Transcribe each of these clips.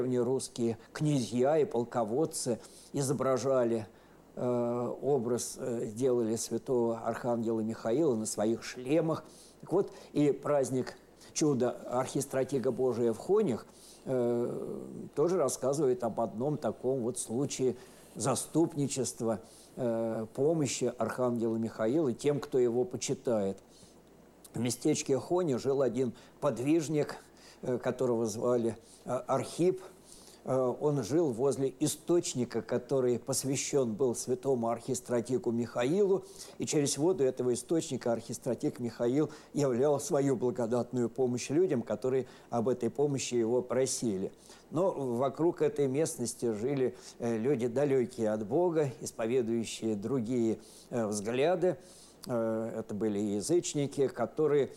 древнерусские князья и полководцы изображали образ, делали святого архангела Михаила на своих шлемах. Так вот, и праздник чуда архистратига Божия в Хонях тоже рассказывает об одном таком вот случае заступничества, помощи архангела Михаила тем, кто его почитает. В местечке Хони жил один подвижник, которого звали Архип. Он жил возле источника, который посвящен был святому архистратику Михаилу, и через воду этого источника архистратик Михаил являл свою благодатную помощь людям, которые об этой помощи его просили. Но вокруг этой местности жили люди далекие от Бога, исповедующие другие взгляды. Это были язычники, которые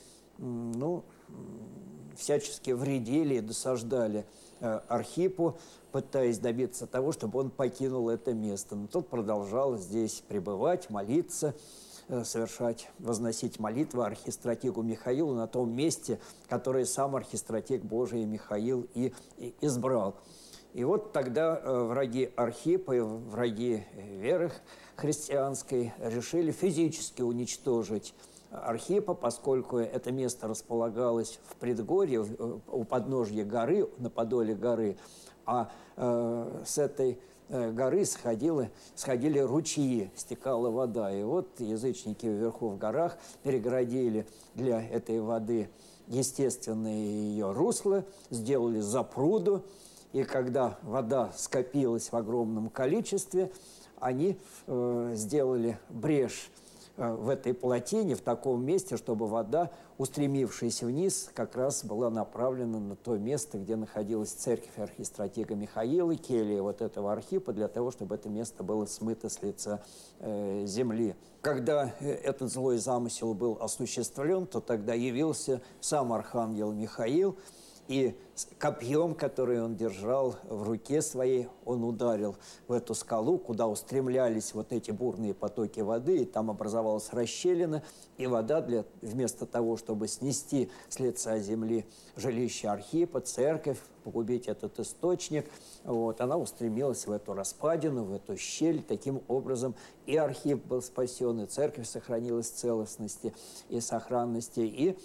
всячески вредили и досаждали Архипу, пытаясь добиться того, чтобы он покинул это место. Но тот продолжал здесь пребывать, молиться, возносить молитвы архистратигу Михаилу на том месте, которое сам архистратиг Божий Михаил и избрал. И вот тогда враги Архипа и враги веры христианской решили физически уничтожить Архипа, поскольку это место располагалось в предгорье, у подножья горы, на подоле горы, а с этой горы сходили ручьи, стекала вода. И вот язычники вверху в горах перегородили для этой воды естественное ее русло, сделали запруду, и когда вода скопилась в огромном количестве, они сделали брешь в этой плотине, в таком месте, чтобы вода, устремившаяся вниз, как раз была направлена на то место, где находилась церковь архистратига Михаила, келья вот этого Архипа, для того, чтобы это место было смыто с лица земли. Когда этот злой замысел был осуществлен, то тогда явился сам архангел Михаил, и копьем, которое он держал в руке своей, он ударил в эту скалу, куда устремлялись вот эти бурные потоки воды, и там образовалась расщелина, и вода, вместо того, чтобы снести с лица земли жилище Архипа, церковь, погубить этот источник, она устремилась в эту распадину, в эту щель. Таким образом и Архип был спасен, и церковь сохранилась в целостности и сохранности, и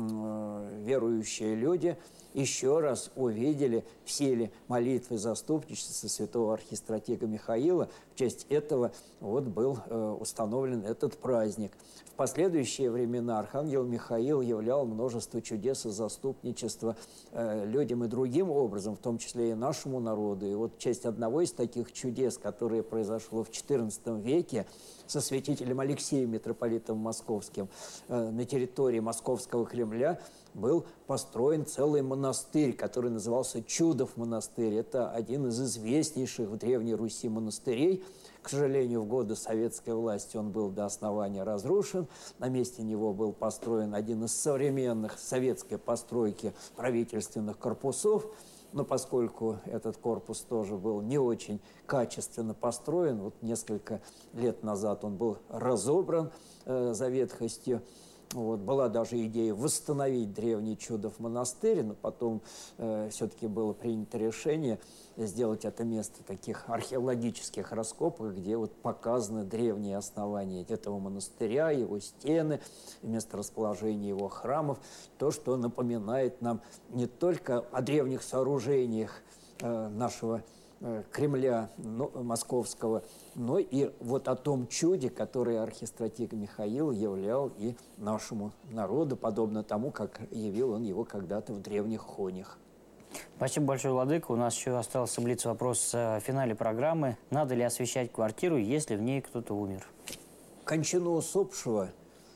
верующие люди еще раз увидели в силе молитвы заступничества святого архистратига Михаила. В честь этого был установлен этот праздник. В последующие времена архангел Михаил являл множество чудес и заступничества людям и другим образом, в том числе и нашему народу. И вот в честь одного из таких чудес, которое произошло в XIV веке, со святителем Алексеем, митрополитом Московским, на территории Московского Кремля был построен целый монастырь, который назывался Чудов монастырь. Это один из известнейших в Древней Руси монастырей. К сожалению, в годы советской власти он был до основания разрушен. На месте него был построен один из современных советской постройки правительственных корпусов. Но поскольку этот корпус тоже был не очень качественно построен, несколько лет назад он был разобран за ветхостью. Была даже идея восстановить древний Чудов монастырь, но потом все-таки было принято решение сделать это место таких археологических раскопок, где показаны древние основания этого монастыря, его стены, место расположения его храмов, то, что напоминает нам не только о древних сооружениях нашего Кремля московского, но и о том чуде, которое архистратиг Михаил являл и нашему народу, подобно тому, как явил он его когда-то в древних Хонях. Спасибо большое, владыка. У нас еще остался блиц-вопрос в финале программы. Надо ли освещать квартиру, если в ней кто-то умер? Кончина усопшего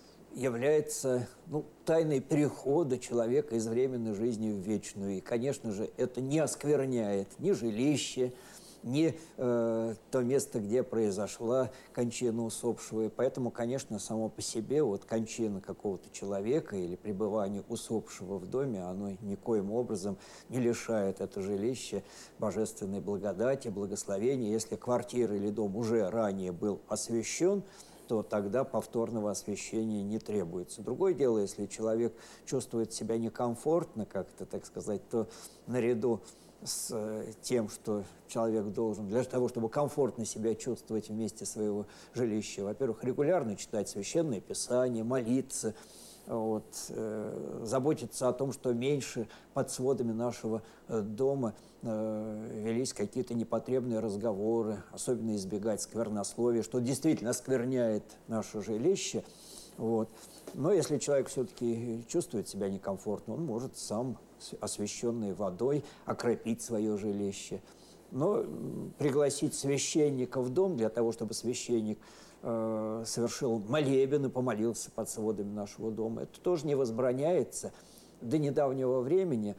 является тайной перехода человека из временной жизни в вечную. И, конечно же, это не оскверняет ни жилище, ни то место, где произошла кончина усопшего. И поэтому, конечно, само по себе кончина какого-то человека или пребывание усопшего в доме, оно никоим образом не лишает это жилище божественной благодати, благословения. Если квартира или дом уже ранее был освящен, то тогда повторного освящения не требуется. Другое дело, если человек чувствует себя некомфортно, как-то, так сказать, то наряду с тем, что человек должен для того, чтобы комфортно себя чувствовать в месте своего жилища. Во-первых, регулярно читать Священное Писание, молиться, вот, заботиться о том, что меньше под сводами нашего дома велись какие-то непотребные разговоры, особенно избегать сквернословия, что действительно оскверняет наше жилище. Вот. Но если человек все-таки чувствует себя некомфортно, он может сам, освященной водой, окропить свое жилище. Но пригласить священника в дом для того, чтобы священник совершил молебен и помолился под сводами нашего дома, это тоже не возбраняется. До недавнего времени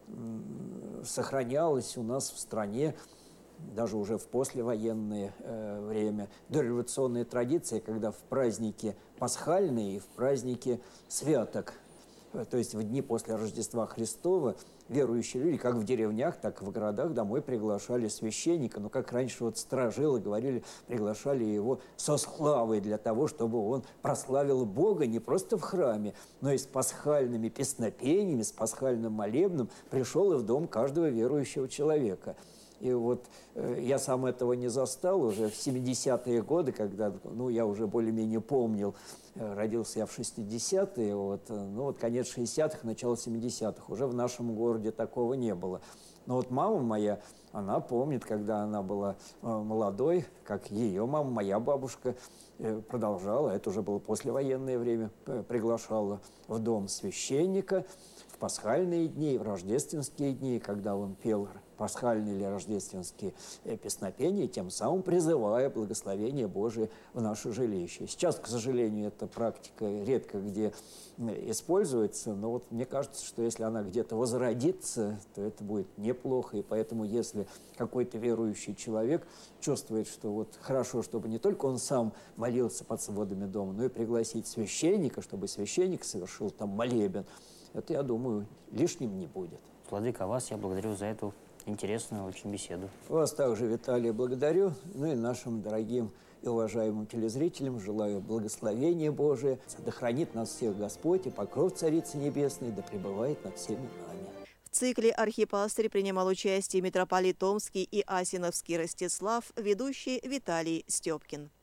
сохранялось у нас в стране, даже уже в послевоенное время, дореволюционная традиция, когда в праздники пасхальные и в праздники святок, то есть в дни после Рождества Христова, верующие люди, как в деревнях, так и в городах, домой приглашали священника. Но как раньше вот сторожилы говорили, приглашали его со славой для того, чтобы он прославил Бога не просто в храме, но и с пасхальными песнопениями, с пасхальным молебном пришел и в дом каждого верующего человека. И вот я сам этого не застал уже в 70-е годы, когда я уже более-менее помнил. Родился я в 60-е, конец 60-х, начало 70-х. Уже в нашем городе такого не было. Но вот мама моя, она помнит, когда она была молодой, как ее мама, моя бабушка, продолжала, это уже было послевоенное время, приглашала в дом священника в пасхальные дни, в рождественские дни, когда он пел пасхальные или рождественские песнопения, тем самым призывая благословение Божие в наше жилище. Сейчас, к сожалению, эта практика редко где используется, но вот мне кажется, что если она где-то возродится, то это будет неплохо, и поэтому если какой-то верующий человек чувствует, что вот хорошо, чтобы не только он сам молился под сводами дома, но и пригласить священника, чтобы священник совершил там молебен, это, я думаю, лишним не будет. Владыка, вас я благодарю за эту интересную очень беседу. Вас также, Виталий, благодарю. И нашим дорогим и уважаемым телезрителям желаю благословения Божия. Да хранит нас всех Господь, и покров Царицы Небесной да пребывает над всеми нами. В цикле «Архипастырь» принимал участие митрополит Томский и Асиновский Ростислав, ведущий Виталий Степкин.